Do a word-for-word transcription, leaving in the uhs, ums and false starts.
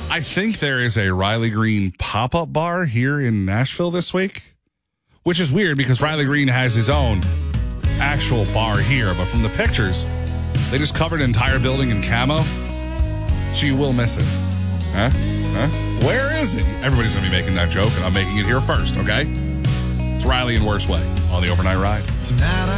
I think there is a Riley Green pop-up bar here in Nashville this week, which is weird because Riley Green has his own actual bar here, but from the pictures, they just covered an entire building in camo, so you will miss it. Huh? Huh? Where is it? Everybody's going to be making that joke, and I'm making it here first, okay? It's Riley and Worst Way on the Overnight Ride. Tonight